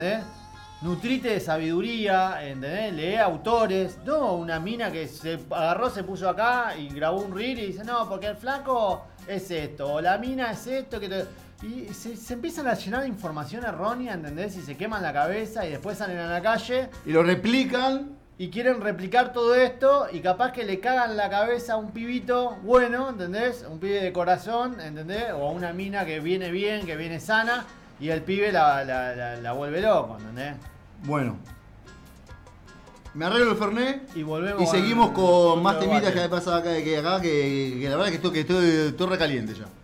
Nutrite de sabiduría, ¿entendés? Lee autores. No, una mina que se agarró, se puso acá y grabó un reel y dice, no, porque el flaco es esto, o la mina es esto, y se empiezan a llenar de información errónea, ¿entendés? Y se queman la cabeza y después salen a la calle. Y lo replican. Y quieren replicar todo esto y capaz que le cagan la cabeza a un pibito bueno, ¿entendés? Un pibe de corazón, ¿entendés? O a una mina que viene bien, que viene sana, y el pibe la vuelve loco, ¿entendés? Bueno. Me arreglo el Fernet y volvemos y seguimos con más otro temitas debate. que pasa acá, que la verdad que estoy recaliente ya.